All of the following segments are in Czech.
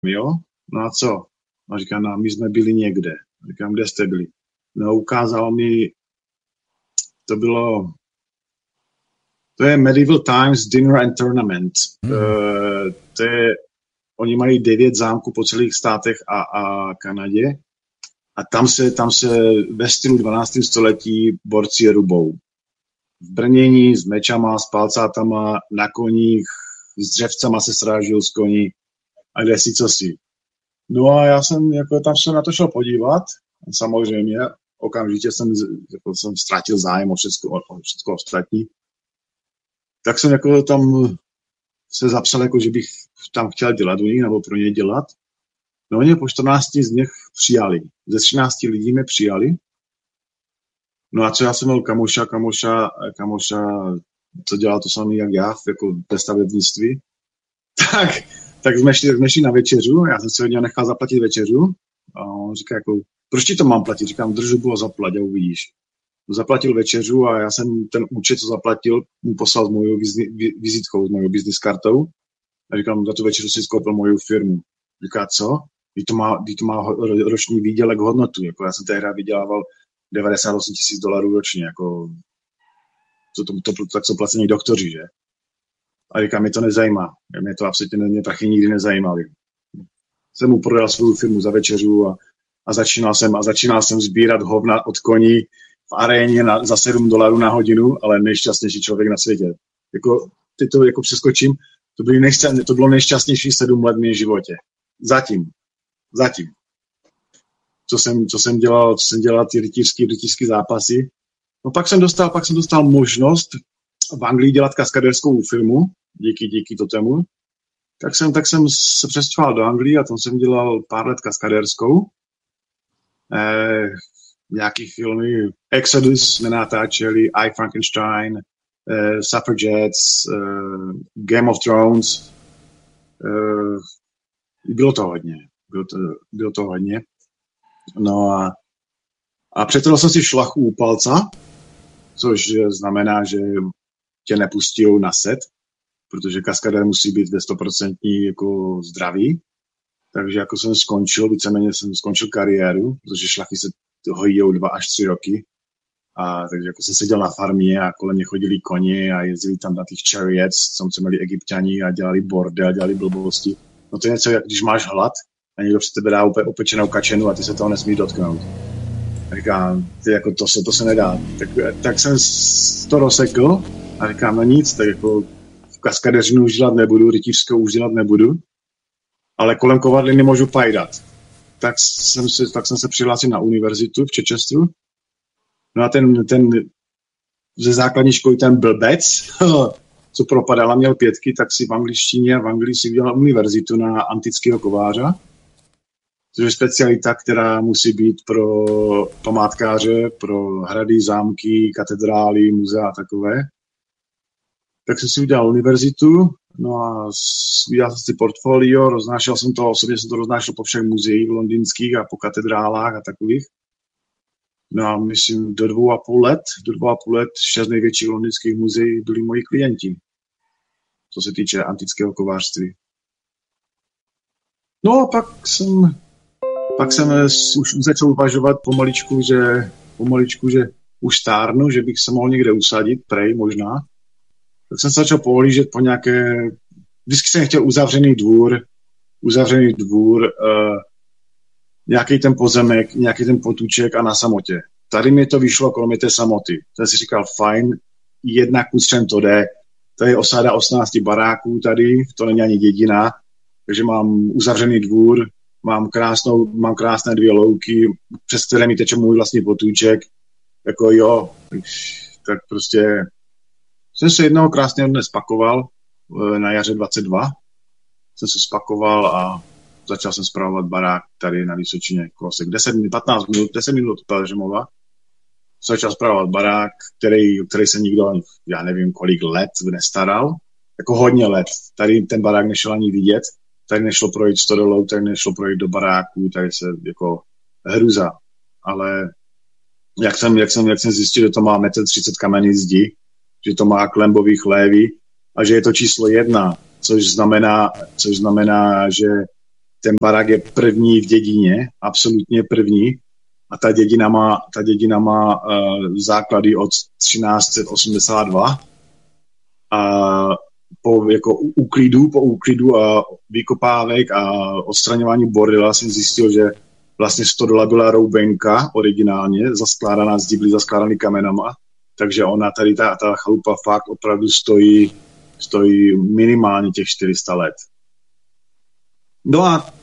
jo, no a co? A říká, no my jsme byli někde. Říkám, kde jste byli? No ukázal mi, to je Medieval Times Dinner and Tournament. Oni mají 9 zámků po celých státech a Kanadě a tam se ve stylu 12. století borci rubou. V brnění, s mečama, s palcátama, na koních, s dřevcama se srážil z koní a kde si co si. No a já jsem tam se na to šel podívat, samozřejmě, okamžitě jsem ztratil zájem o všechno ostatní. Tak jsem tam se zapsal, že bych tam chtěl dělat u nich, nebo pro ně dělat. No oni po 14 z nich přijali. Ze 13 lidí mě přijali. No a co já jsem měl kamoša, co dělal to samý jak já, ve stavebnictví. Tak jsme šli na večeřu, já jsem si od něho nechal zaplatit večeřu. A on říká, proč ti to mám platit? Říkám, držu bylo zaplať a uvidíš. Zaplatil večeřu a já jsem ten účet, co zaplatil, mu poslal s mojou vizitkou, s mojou business kartou. A říkám, za tu večeru si skoupil moju firmu. Říká, co? Když to má roční výdělek hodnotu. Já jsem tehdy vydělával $98,000 ročně. Tak jsou placení doktoři, že? A říkám, mě to nezajímá. Mě to absolutně mě prachy nikdy nezajímaly. Jsem mu prodal svou firmu za večeřu a začínal jsem sbírat hovna od koní v aréně za $7 na hodinu, ale nejšťastnější člověk na světě. Teď to přeskočím, to bylo nejšťastnější 7 let v mém životě. Zatím. Co jsem dělal ty rytířský zápasy. No pak jsem dostal možnost v Anglii dělat kaskadérskou filmu, díky tomu. Tak jsem se přestěhoval do Anglii a tam jsem dělal pár let kaskadérskou. Nějaký filmy, Exodus jsme natáčeli, I, Frankenstein, Suffragettes, Game of Thrones. Bylo to hodně. No a přetrhl jsem si šlachu u palca, což znamená, že tě nepustí na set, protože kaskadér musí být ve 100% zdravý. Takže víceméně jsem skončil kariéru, protože šlachy se hojijou 2 až 3 roky. A takže jsem seděl na farmě a kolem mě chodili koně a jezdili tam na těch chariots, co měli Egypťani a dělali bordel a dělali blbosti. No to je něco, jak když máš hlad a někdo při tebe dá úplně opečenou kačenu a ty se toho nesmíš dotknout. A říkám, to se nedá. Tak jsem to rozsekl a říkám, no nic, tak v kaskadeřinu už dělat nebudu, rytířskou už dělat nebudu, ale kolem kovadliny můžu pajdat. Tak jsem se přihlásil na univerzitu v Chichesteru. No a ten ze základní školy ten blbec, co propadal a měl 5, tak si v Anglii si udělal univerzitu na antického kováře, což je specialita, která musí být pro památkáře, pro hrady, zámky, katedrály, muzea a takové. Tak jsem si udělal univerzitu, no a udělal jsem si portfolio, roznášel jsem to, osobně jsem to roznášel po všech muzeích londýnských a po katedrálách a takových. No a myslím, do 2,5 let 6 největších londýnských muzeí byli moji klienti, co se týče antického kovářství. No a pak jsem už začal uvažovat pomaličku, že už stárnu, že bych se mohl někde usadit, prej možná. Tak jsem se začal pohlížet po nějaké, vždycky jsem chtěl uzavřený dvůr, nějaký ten pozemek, nějaký ten potůček a na samotě. Tady mi to vyšlo kolem té samoty. Tady si říkal, fajn, 1 kusem to jde, tady je osáda 18 baráků tady, to není ani dědina, takže mám uzavřený dvůr, mám krásné 2 louky, přes které mi teče můj vlastní potůček, tak prostě jsem se jednoho krásného dne spakoval, na jaře 22, jsem se spakoval a začal jsem spravovat barák tady na Vysočině, kousek 10 minut od Pelhřimova. Začal spravovat barák, který se nikdo, já nevím kolik let nestaral, hodně let. Tady ten barák nešel ani vidět, tady nešlo projít stodolou, tady nešlo projít do baráku, tady se hruza. Ale jak jsem zjistil, že to má 1,30 m kamenný zdi, že to má klembový chlévy a že je to číslo 1, což znamená, že ten barák je první v dědině, absolutně první. A ta dědina má základy od 1382. A po úklidu a vykopávek a odstraňování bordela jsem zjistil, že vlastně stodola byla roubenka originálně, zaskládaná zdi, byly zaskládaný kamenama, takže ona tady ta chalupa fakt opravdu stojí minimálně těch 400 let. No a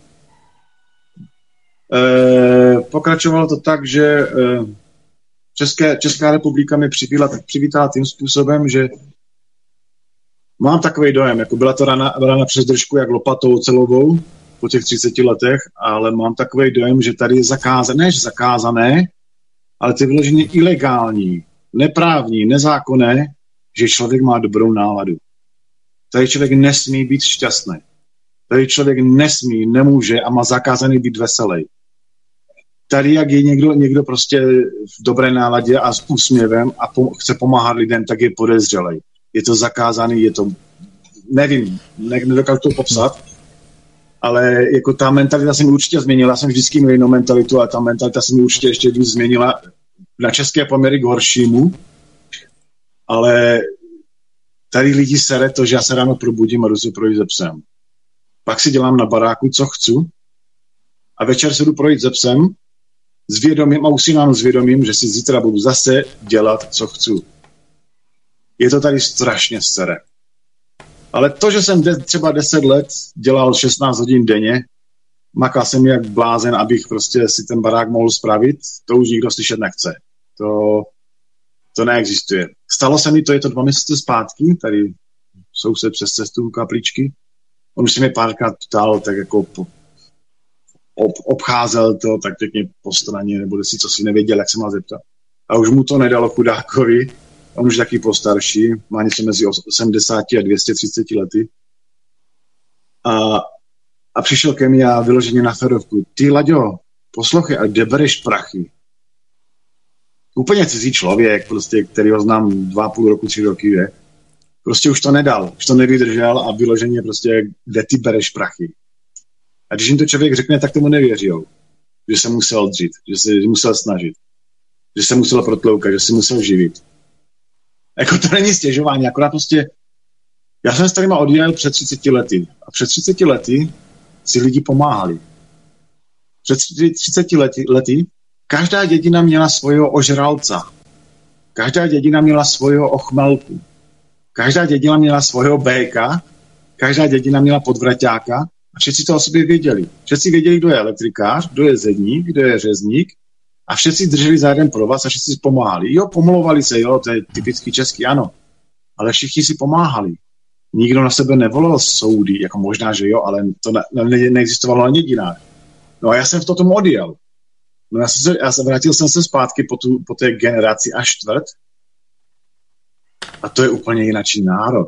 pokračovalo to tak, že Česká republika mě přivítala tím způsobem, že mám takový dojem, jako byla to rana přes držku jak lopatou ocelovou po těch 30 letech, ale mám takový dojem, že tady je zakázané, ale to je vyloženě ilegální, neprávní, nezákonné, že člověk má dobrou náladu. Tady člověk nesmí být šťastný. Tady člověk nemůže a má zakázaný být veselý. Tady, jak je někdo prostě v dobré náladě a s úsměvem a chce pomáhat lidem, tak je podezřelej. Je to zakázaný, je to, nevím, nedokážu to popsat, ale jako ta mentalita se mi určitě změnila. Já jsem vždycky měl jinou mentalitu, ale ta mentalita se mi určitě ještě víc změnila na české poměry k horšímu, ale tady lidi sere to, že já se ráno probudím a jdu se projít se psem. Pak si dělám na baráku, co chci, a večer se jdu projít se psem s vědomím a usínám s vědomím, že si zítra budu zase dělat, co chci. Je to tady strašně sere. Ale to, že jsem třeba 10 let dělal 16 hodin denně, makal jsem jak blázen, abych prostě si ten barák mohl spravit, to už nikdo slyšet nechce. To neexistuje. Stalo se mi to, je to 2 měsíce zpátky, tady soused přes cestu kapličky. On už se mě párkrát ptal, tak jako obcházel to tak pěkně po straně, nebo si co si nevěděl, jak se má zeptat. A už mu to nedalo chudákovi. On už taky postarší, má něco mezi 80 a 230 lety. A přišel ke mně a vyloženě na ferovku. Ty, Laďo, poslouchej, a kde bereš prachy? Úplně cizí člověk, prostě, který ho znám 2,5 roku, 3 roky, je. Prostě už to nedal, už to nevydržel a vyloženě prostě, kde ty bereš prachy? A když jim to člověk řekne, tak tomu nevěřil. Že se musel dřít, že se musel snažit, že se musel protloukat, že se musel živit. Jako to není stěžování, akorát prostě já jsem s kterýma odjel před 30 lety a před 30 lety si lidi pomáhali. Před 30 lety každá dědina měla svého ožralca, každá dědina měla svého ochmelku, každá dědina měla svého béka, každá dědina měla podvraťáka a všichni to o sobě věděli. Všichni věděli, kdo je elektrikář, kdo je zedník, kdo je řezník a všichni drželi za jeden provaz a všichni si pomáhali. Jo, pomlouvali se, jo, to je typicky český, ano. Ale všichni si pomáhali. Nikdo na sebe nevolal soudy, jako možná, že jo, ale to neexistovalo ani dědinách. No a já jsem v tom odjel. No vrátil jsem se zpátky po té generaci až čtvrt a to je úplně jinačí národ.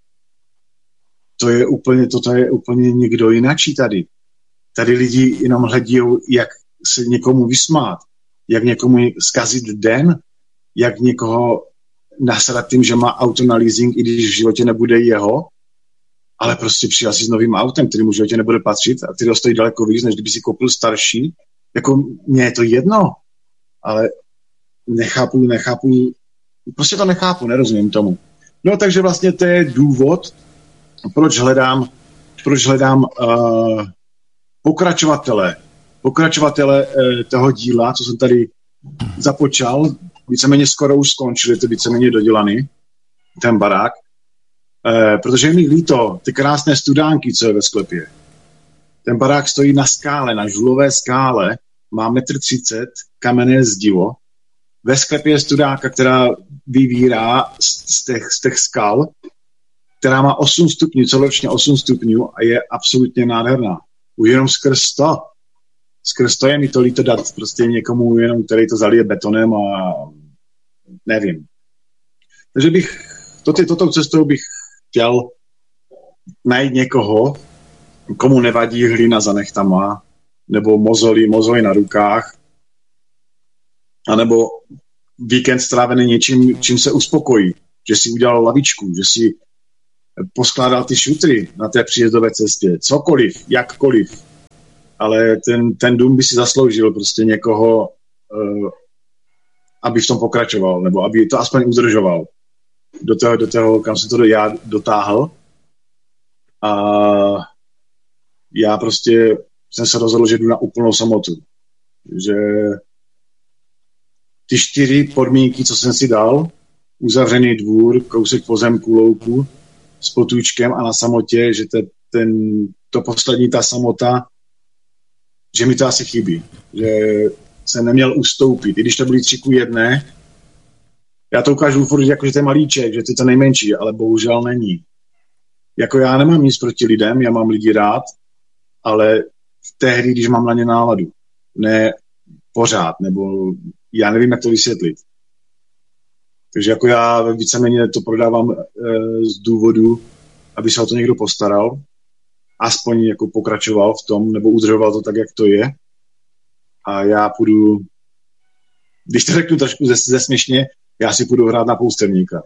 Toto je úplně někdo jinačí tady. Tady lidi jenom hledí, jak se někomu vysmát, jak někomu zkazit den, jak někoho nasrat tím, že má auto na leasing, i když v životě nebude jeho, ale prostě přijel si s novým autem, který mu v životě nebude patřit a který stojí daleko víc, než kdyby si koupil starší. Jako mně je to jedno, ale nechápu, prostě to nechápu, nerozumím tomu. No takže vlastně to je důvod, proč hledám pokračovatele toho díla, co jsem tady započal, víceméně skoro už skončil, je to víceméně dodělaný, ten barák, protože je mi líto, ty krásné studánky, co je ve sklepě. Ten barák stojí na skále, na žulové skále, má 1,30 m, kamenné zdivo. Ve sklepě je studánka, která vybírá z těch skal, která má 8 stupňů, celoročně 8 stupňů a je absolutně nádherná. Už jenom skrz to je mi to líto dát prostě někomu jenom, který to zalije betonem a nevím. Takže touto cestou bych chtěl najít někoho, komu nevadí hlína za nechtama, nebo mozoly na rukách, anebo víkend strávený něčím, čím se uspokojí. Že si udělal lavičku, že si poskládal ty šutry na té příjezdové cestě. Cokoliv, jakkoliv. ale ten dům by si zasloužil prostě někoho, aby v tom pokračoval, nebo aby to aspoň udržoval do toho, kam se to já dotáhl. A já prostě jsem se rozhodl, že jdu na úplnou samotu. Že ty 4 podmínky, co jsem si dal, uzavřený dvůr, kousek pozemku, louku, s potůčkem a na samotě, že to poslední, ta samota, že mi to asi chybí. Že jsem neměl ustoupit. I když to byly 3:1, já to ukážu furt, jako, že to je malíček, že to je to nejmenší, ale bohužel není. Jako já nemám nic proti lidem, já mám lidi rád, ale v té hry, když mám na ně náladu. Ne pořád, nebo já nevím, jak to vysvětlit. Takže jako já víceméně to prodávám z důvodu, aby se o to někdo postaral, aspoň jako pokračoval v tom, nebo udržoval to tak, jak to je. A já půjdu, když to řeknu trošku zesměšně, já si půjdu hrát na poustevníka.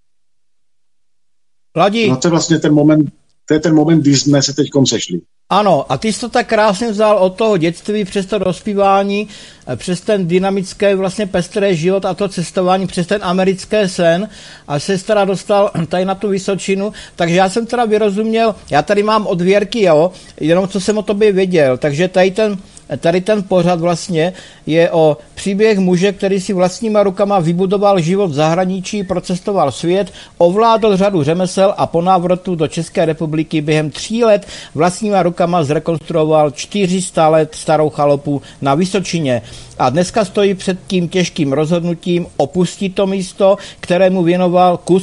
Ladí. No to je vlastně ten moment, kdy jsme se teďkom sešli. Ano, a ty jsi to tak krásně vzal od toho dětství přes to dospívání, přes ten dynamický vlastně pestrý život a to cestování, přes ten americký sen a se teda dostal tady na tu Vysočinu, takže já jsem teda vyrozuměl, já tady mám od Věrky, jo, jenom co jsem o tobě věděl, takže tady ten pořad vlastně je o příběh muže, který si vlastníma rukama vybudoval život v zahraničí, procestoval svět, ovládl řadu řemesel a po návratu do České republiky během 3 let vlastníma rukama zrekonstruoval 400 let starou chalupu na Vysočině. A dneska stojí před tím těžkým rozhodnutím opustit to místo, kterému věnoval kus